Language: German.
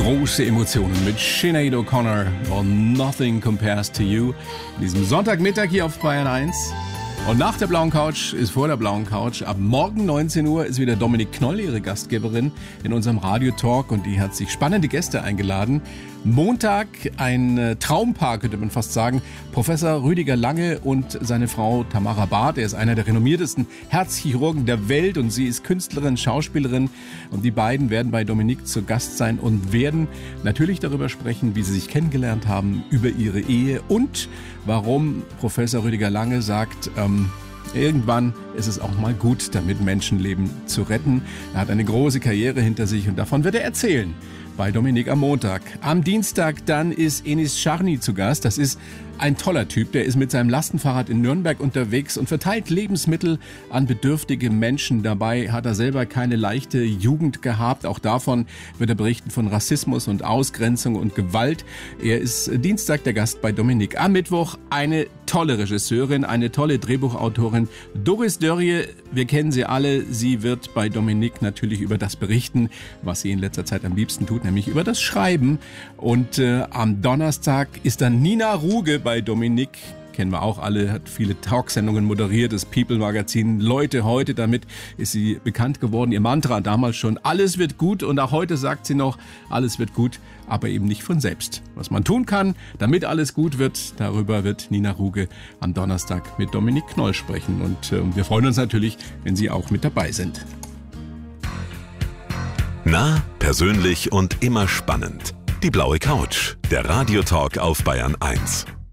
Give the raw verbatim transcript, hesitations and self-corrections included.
Große Emotionen mit Sinead O'Connor und Nothing Compares to You. In diesem Sonntagmittag hier auf Bayern eins. Und nach der blauen Couch ist vor der blauen Couch. Ab morgen neunzehn Uhr ist wieder Dominik Knoll, ihre Gastgeberin, in unserem Radio-Talk. Und die hat sich spannende Gäste eingeladen. Montag ein Traumpaar, könnte man fast sagen. Professor Rüdiger Lange und seine Frau Tamara Barth. Er ist einer der renommiertesten Herzchirurgen der Welt und sie ist Künstlerin, Schauspielerin. Und die beiden werden bei Dominik zu Gast sein und werden natürlich darüber sprechen, wie sie sich kennengelernt haben, über ihre Ehe und warum Professor Rüdiger Lange sagt, ähm, irgendwann ist es auch mal gut, damit Menschenleben zu retten. Er hat eine große Karriere hinter sich und davon wird er erzählen. Bei Dominik am Montag. Am Dienstag dann ist Enis Charny zu Gast. Das ist ein toller Typ. Der ist mit seinem Lastenfahrrad in Nürnberg unterwegs und verteilt Lebensmittel an bedürftige Menschen. Dabei hat er selber keine leichte Jugend gehabt. Auch davon wird er berichten, von Rassismus und Ausgrenzung und Gewalt. Er ist Dienstag der Gast bei Dominik. Am Mittwoch eine tolle Regisseurin, eine tolle Drehbuchautorin, Doris Dörrie. Wir kennen sie alle. Sie wird bei Dominik natürlich über das berichten, was sie in letzter Zeit am liebsten tut, nämlich über das Schreiben. Und äh, am Donnerstag ist dann Nina Ruge bei Dominik. Kennen wir auch alle, hat viele Talksendungen moderiert, das People-Magazin Leute heute. Damit ist sie bekannt geworden. Ihr Mantra damals schon, alles wird gut. Und auch heute sagt sie noch, alles wird gut, aber eben nicht von selbst. Was man tun kann, damit alles gut wird, darüber wird Nina Ruge am Donnerstag mit Dominik Knoll sprechen. Und äh, wir freuen uns natürlich, wenn Sie auch mit dabei sind. Nah, persönlich und immer spannend. Die blaue Couch, der Radiotalk auf Bayern eins.